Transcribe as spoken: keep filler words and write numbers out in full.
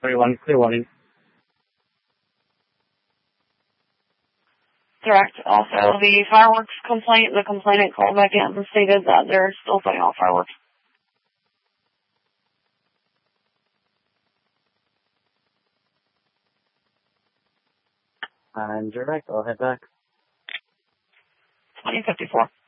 thirty-one, clear warning. Direct. Also, the fireworks complaint, the complainant called back in and stated that they're still putting off fireworks. And direct, I'll head back. twenty fifty-four.